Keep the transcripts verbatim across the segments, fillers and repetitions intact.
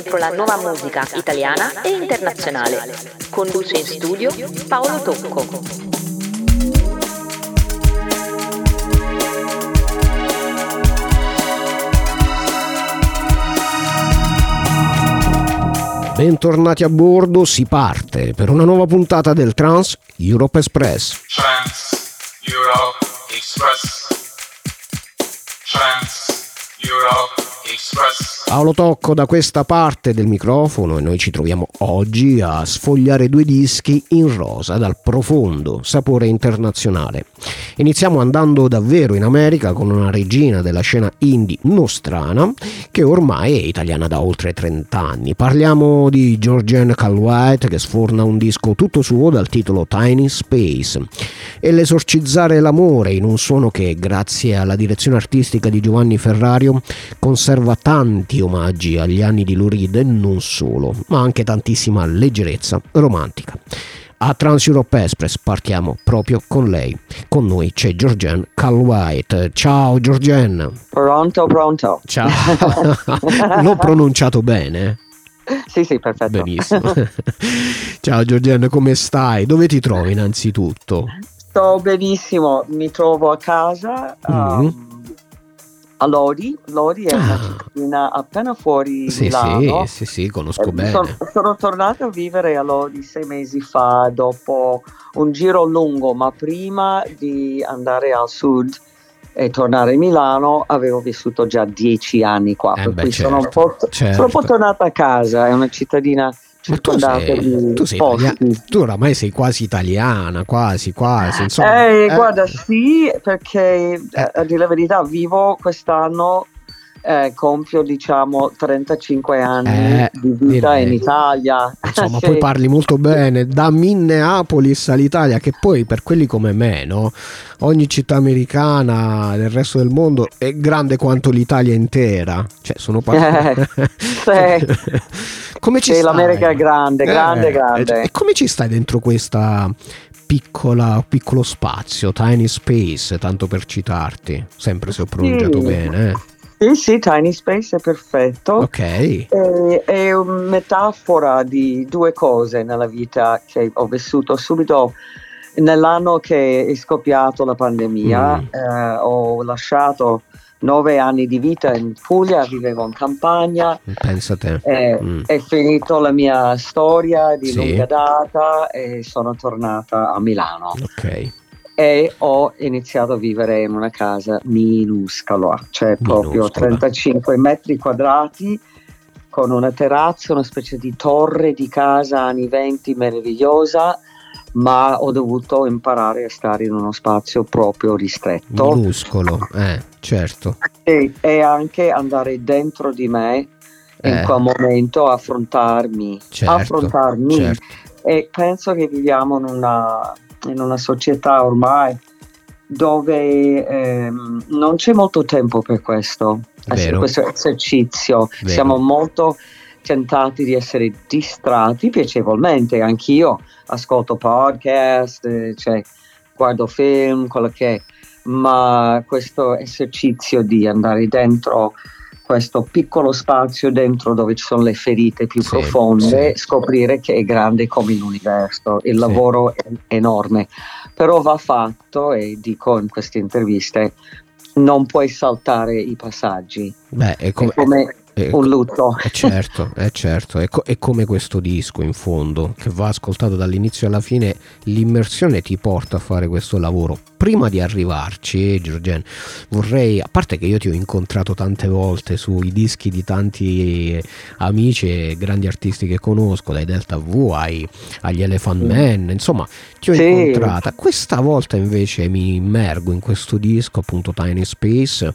dentro la nuova musica italiana e internazionale. Conduce in studio Paolo Tocco. Bentornati a bordo, si parte per una nuova puntata del Trans Europe Express. Trans Europe Express. Trans Europe Express. Paolo Tocco da questa parte del microfono e noi ci troviamo oggi a sfogliare due dischi in rosa dal profondo sapore internazionale. Iniziamo andando davvero in America con una regina della scena indie nostrana che ormai è italiana da oltre trenta anni. Parliamo di Georgianne Calwhite, che sforna un disco tutto suo dal titolo Tiny Space, e l'esorcizzare l'amore in un suono che, grazie alla direzione artistica di Giovanni Ferrario, conserva tanti omaggi agli anni di Lou Reed e non solo, ma anche tantissima leggerezza romantica. A Trans Europe Express partiamo proprio con lei. Con noi c'è Georgianne Calwhite. Ciao Georgianne. Pronto, pronto. Ciao. L'ho pronunciato bene? Sì, sì, perfetto. Benissimo. Ciao Georgianne, come stai? Dove ti trovi innanzitutto? Sto benissimo, mi trovo a casa. Mm-hmm. um, A Lodi, Lodi è una cittadina appena fuori sì, Milano. Sì, sì, sì, conosco eh, bene. Sono, sono tornata a vivere a Lodi sei mesi fa dopo un giro lungo, ma prima di andare al sud e tornare a Milano avevo vissuto già dieci anni qua, eh per beh, cui certo, sono, un po', certo. sono un po' tornata a casa, è una cittadina Ma tu sei, di tu, sei posti. italia- tu oramai sei quasi italiana, quasi, quasi, insomma. Eh, eh. Guarda, sì, perché eh, a dire la verità vivo quest'anno, eh, compio diciamo trentacinque anni Eh, di vita direi. in Italia. Insomma, Sì. poi parli molto bene, da Minneapolis all'Italia, che poi per quelli come me, no? Ogni città americana del resto del mondo è grande quanto l'Italia intera. Cioè, sono Eh, sì. Come ci Sì, stai? l'America è grande, grande, Eh, grande. E come ci stai dentro questa piccola piccolo spazio, tiny space, tanto per citarti, sempre se ho pronunciato Sì. bene, eh? Sì, sì, Tiny Space è perfetto. Ok. È, è una metafora di due cose nella vita che ho vissuto subito. Nell'anno che è scoppiato la pandemia, Mm. eh, ho lasciato nove anni di vita in Puglia, vivevo in campagna. Pensa a te. Eh, Mm. È finito la mia storia di Sì. lunga data e sono tornata a Milano Ok. e ho iniziato a vivere in una casa minuscola, cioè proprio Minuscola. trentacinque metri quadrati con una terrazza, una specie di torre di casa anni venti meravigliosa, ma ho dovuto imparare a stare in uno spazio proprio ristretto Minuscolo, eh, certo. e, e anche andare dentro di me in Eh. quel momento, affrontarmi, Certo, affrontarmi. certo. E penso che viviamo in una, in una società ormai dove ehm, non c'è molto tempo per questo, Vero. questo esercizio. Vero. Siamo molto tentati di essere distratti piacevolmente. Anch'io ascolto podcast, eh, cioè, guardo film, quello che è, ma questo esercizio di andare dentro questo piccolo spazio dentro dove ci sono le ferite più Sì, profonde, sì. scoprire che è grande come l'universo, il Sì. lavoro è enorme, però va fatto, e dico in queste interviste, non puoi saltare i passaggi, Beh, è come, è come è- un lutto. è certo, è certo, è, co- è come questo disco in fondo, che va ascoltato dall'inizio alla fine, l'immersione ti porta a fare questo lavoro. Prima di arrivarci, Georgianne, vorrei, a parte che io ti ho incontrato tante volte sui dischi di tanti amici e grandi artisti che conosco, dai Delta V ai, agli Elephant Man, insomma, ti ho Sì. incontrata. Questa volta invece mi immergo in questo disco, appunto Tiny Space,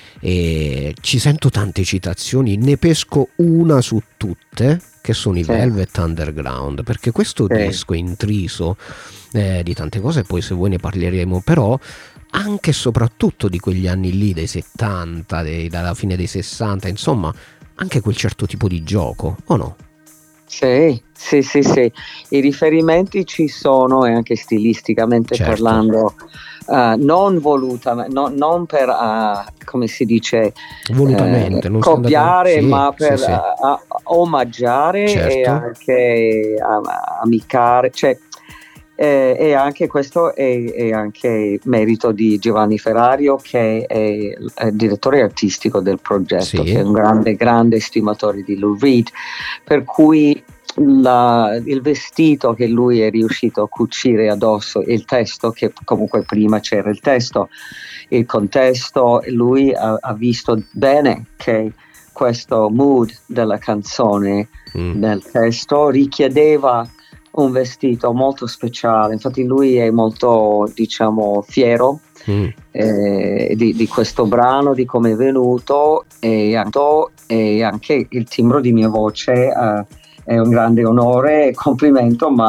e ci sento tante citazioni, ne pesco una su tutte, che sono i Sì. Velvet Underground, perché questo Sì. disco è intriso eh, di tante cose, poi se vuoi ne parleremo, però anche e soprattutto di quegli anni lì, dei settanta, dei, dalla fine dei sessanta, insomma, anche quel certo tipo di gioco, o no? Sì, sì, sì, sì, i riferimenti ci sono, e anche stilisticamente Certo. parlando, uh, non voluta, no, non per, uh, come si dice, Volutamente, eh, non sei copiare, andato- sì, ma per sì, sì. uh, omaggiare Certo. e anche am- amicare, cioè eh, e anche questo è, è anche merito di Giovanni Ferrario, che è il direttore artistico del progetto, Sì. che è un grande grande stimatore di Lou Reed, per cui la- il vestito che lui è riuscito a cucire addosso, il testo, che comunque prima c'era il testo, il contesto, lui ha, ha visto bene che questo mood della canzone Mm. nel testo richiedeva un vestito molto speciale. Infatti lui è molto, diciamo, fiero Mm. eh, di, di questo brano, di come è venuto, e, anche- e anche il timbro di mia voce eh, è un grande onore e complimento, ma